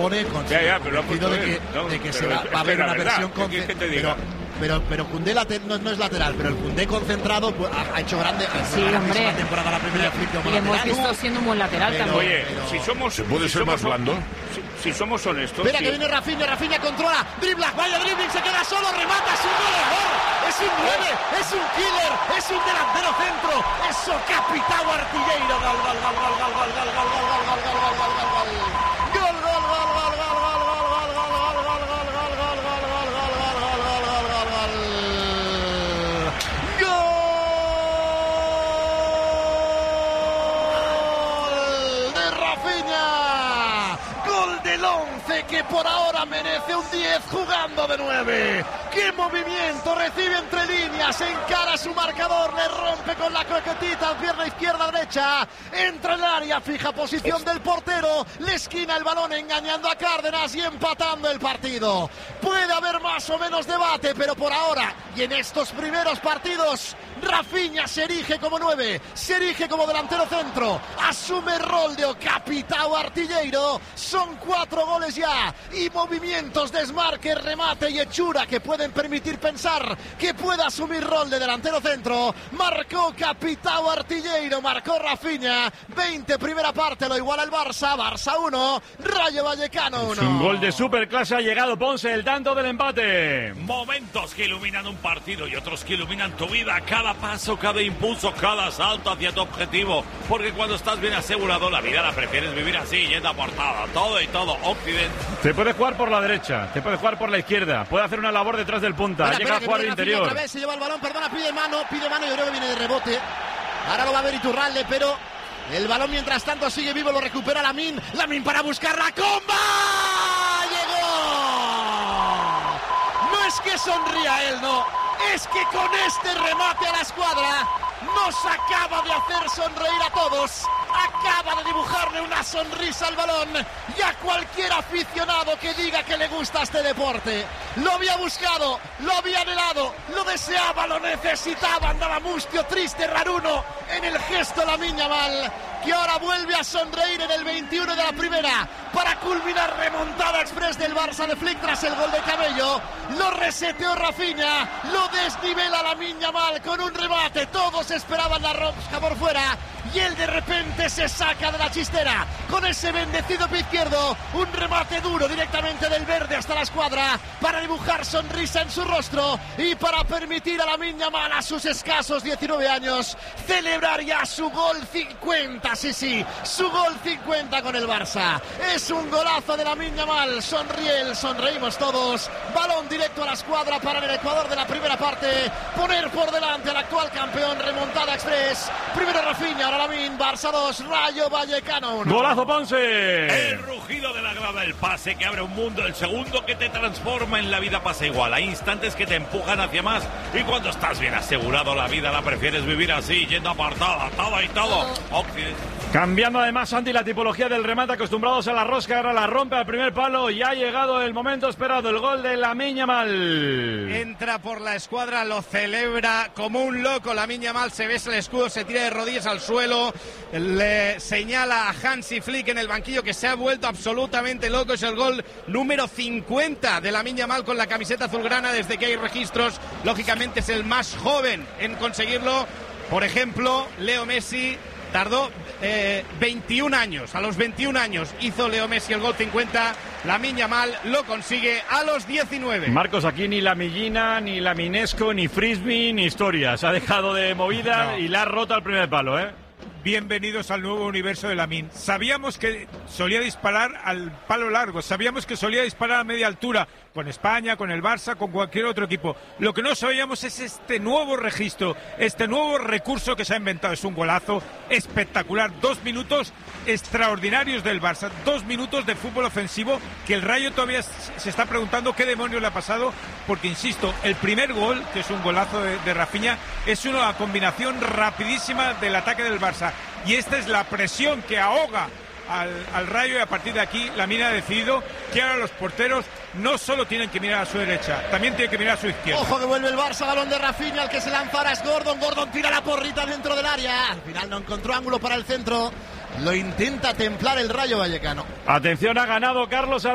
pone con convencido de que se va a haber una versión con pero Koundé no es lateral, pero el Koundé concentrado pues, ha hecho grande temporada la primera y le hemos visto siendo un buen lateral también. Oye, si somos puede ser más blando. Si somos honestos. Espera que viene Rafinha controla, dribla, vaya dribbling, se queda solo, remata, es un goleador, es un 9, es un killer, es un delantero centro, eso capitão artilleiro, gol. Que por ahora merece un 10 jugando de 9. ¡Qué movimiento! Recibe entre líneas, encara su marcador, le rompe con la croquetita, pierna izquierda, derecha, entra en el área, fija posición del portero, le esquina el balón engañando a Cárdenas y empatando el partido. Puede haber más o menos debate, pero por ahora y en estos primeros partidos, Rafinha se erige como 9, se erige como delantero centro, asume el rol de capitão artilleiro, son 4 goles ya y movimientos, desmarque, remate y hechura que pueden permitir pensar que pueda asumir rol de delantero centro. Marcó capitão artilleiro, marcó Rafinha, 20 primera parte, lo iguala el Barça 1, Rayo Vallecano 1. Es un gol de superclase, ha llegado Ponce, el tanto del empate. Momentos que iluminan un partido y otros que iluminan tu vida, cada paso, cada impulso, cada salto hacia tu objetivo, porque cuando estás bien asegurado la vida la prefieres vivir así, yendo a portada, todo y todo, Occidente. Te puede jugar por la derecha, te puede jugar por la izquierda, puede hacer una labor detrás del punta, llega a jugar de interior. Otra vez se lleva el balón, perdona, pide mano, yo creo que viene de rebote. Ahora lo va a ver Iturralde, pero el balón mientras tanto sigue vivo, lo recupera Lamine para buscar la comba. ¡Llegó! No es que sonría él, no, es que con este remate a la escuadra nos acaba de hacer sonreír a todos, acaba de dibujarle una sonrisa al balón y a cualquier aficionado que diga que le gusta este deporte. Lo había buscado, lo había anhelado, lo deseaba, lo necesitaba, andaba mustio, triste, raruno en el gesto Lamine Yamal, que ahora vuelve a sonreír en el 21 de la primera para culminar remontada express del Barça de Flick tras el gol de Cabello. Lo reseteó Rafinha, lo desnivela Lamine Yamal con un remate, todos esperaban la rosca por fuera y él de repente se saca de la chistera con ese bendecido pie izquierdo, un remate duro directamente del verde hasta la escuadra para dibujar sonrisa en su rostro y para permitir a Lamine Yamal a sus escasos 19 años celebrar ya su gol 50, sí, su gol 50 con el Barça. Es un golazo de Lamine Yamal, sonreímos todos, balón directo a la escuadra para el Ecuador de la primera parte, poner por delante al actual campeón, remontada express, primero Rafinha, ahora Lamine, Barça 2, Rayo Vallecano 1. ¡Golazo Ponce! El rugido de la grada, el pase que abre un mundo, el segundo que te transforma en la vida pasa igual, hay instantes que te empujan hacia más y cuando estás bien asegurado la vida la prefieres vivir así, yendo apartada, todo y todo. Cambiando además, Santi, la tipología del remate, acostumbrados a la rosca, ahora la rompe al primer palo y ha llegado el momento esperado, el gol de Lamine Yamal. Entra por la escuadra, lo celebra como un loco Lamine Yamal, se besa el escudo, se tira de rodillas al suelo, le señala a Hansi Flick en el banquillo que se ha vuelto absolutamente loco, es el gol número 50 de Lamine Yamal con la camiseta azulgrana desde que hay registros, lógicamente es el más joven en conseguirlo, por ejemplo, Leo Messi tardó 21 años, a los 21 años hizo Leo Messi el gol 50, Lamine Yamal lo consigue a los 19. Marcos, aquí ni la Millina, ni la Minesco, ni Frisbee, ni historias, ha dejado de movida y la ha roto al primer palo, Bienvenidos al nuevo universo de Lamine. Sabíamos que solía disparar al palo largo, sabíamos que solía disparar a media altura, con España, con el Barça, con cualquier otro equipo. Lo que no sabíamos es este nuevo registro, este nuevo recurso que se ha inventado. Es un golazo espectacular, 2 minutos extraordinarios del Barça, 2 minutos de fútbol ofensivo que el Rayo todavía se está preguntando qué demonios le ha pasado, porque insisto, el primer gol, que es un golazo de Rafinha, es una combinación rapidísima del ataque del Barça. Y esta es la presión que ahoga al Rayo y a partir de aquí Lamine ha decidido que ahora los porteros no solo tienen que mirar a su derecha, también tienen que mirar a su izquierda. Ojo que vuelve el Barça, balón de Rafinha, el que se lanzará es Gordon tira la porrita dentro del área, al final no encontró ángulo para el centro, lo intenta templar el Rayo Vallecano. Atención, ha ganado Carlos